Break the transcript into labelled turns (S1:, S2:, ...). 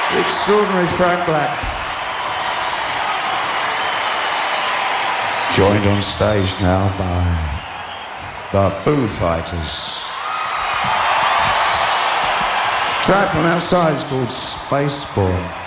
S1: The extraordinary Frank Black. Joined on stage now by the Foo Fighters. Track from outside is called Spaceborne.